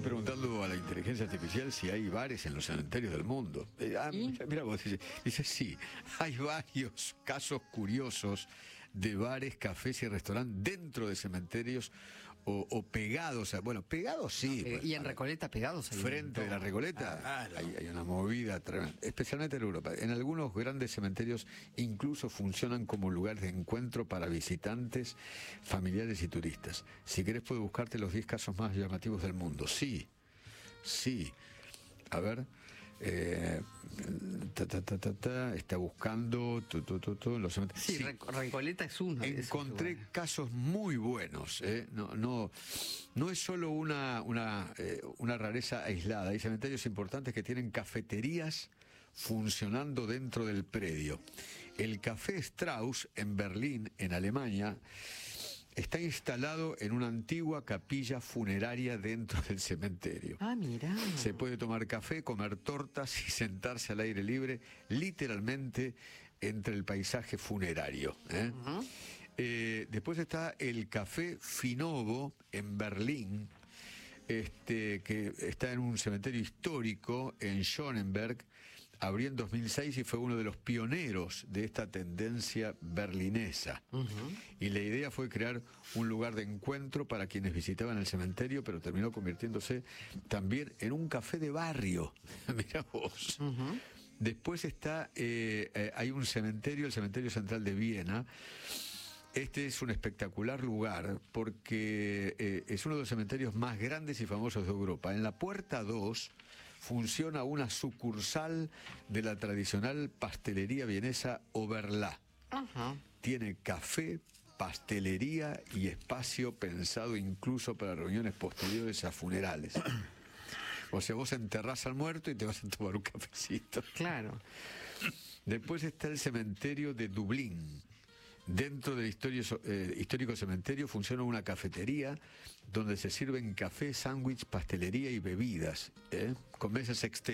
preguntando a la inteligencia artificial si hay bares en los cementerios del mundo. Mira vos, dice sí, hay varios casos curiosos de bares, cafés y restaurantes dentro de cementerios o pegados, bueno, pegados sí. Y en Recoleta pegados. Frente de la Recoleta hay una movida tremenda, especialmente en Europa. En algunos grandes cementerios incluso funcionan como lugar de encuentro para visitantes, familiares y turistas. Si querés puedo buscarte los 10 casos más llamativos del mundo. Sí. A ver. Está buscando en los cementerios. Sí, Recoleta es uno. Encontré casos muy buenos. No es solo una rareza aislada. Hay cementerios importantes que tienen cafeterías funcionando dentro del predio. El Café Strauss en Berlín, en Alemania, está instalado en una antigua capilla funeraria dentro del cementerio. Ah, mira. Se puede tomar café, comer tortas y sentarse al aire libre, literalmente entre el paisaje funerario. Después está el Café Finovo en Berlín, que está en un cementerio histórico en Schöneberg. Abrió en 2006 y fue uno de los pioneros de esta tendencia berlinesa. Y la idea fue crear un lugar de encuentro para quienes visitaban el cementerio, pero terminó convirtiéndose también en un café de barrio. Mirá vos. Después está, hay un cementerio, el Cementerio Central de Viena. Este es un espectacular lugar porque es uno de los cementerios más grandes y famosos de Europa. En la puerta 2 funciona una sucursal de la tradicional pastelería vienesa Oberla. Tiene café, pastelería y espacio pensado incluso para reuniones posteriores a funerales. O sea, vos enterrás al muerto y te vas a tomar un cafecito. Claro. Después está el cementerio de Dublín. Dentro del histórico cementerio funciona una cafetería donde se sirven café, sándwich, pastelería y bebidas, con mesas exteriores.